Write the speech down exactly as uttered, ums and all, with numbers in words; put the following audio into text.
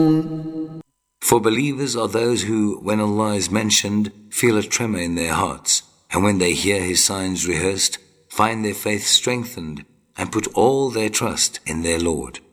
For believers are those who, when Allah is mentioned, feel a tremor in their hearts, and when they hear His signs rehearsed, find their faith strengthened and put all their trust in their Lord.